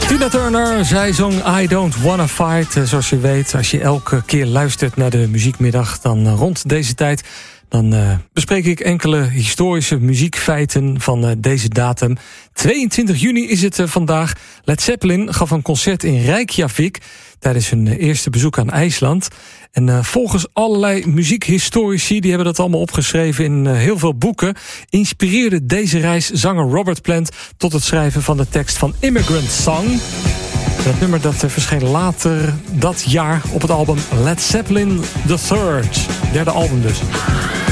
Tina Turner, zij zong I Don't Wanna Fight. Zoals je weet, als je elke keer luistert naar de muziekmiddag, dan rond deze tijd, dan bespreek ik enkele historische muziekfeiten van deze datum. 22 juni is het vandaag. Led Zeppelin gaf een concert in Reykjavik tijdens hun eerste bezoek aan IJsland. En volgens allerlei muziekhistorici, die hebben dat allemaal opgeschreven in heel veel boeken, inspireerde deze reis zanger Robert Plant tot het schrijven van de tekst van Immigrant Song. Dat nummer dat verscheen later dat jaar op het album Led Zeppelin III. Derde album dus.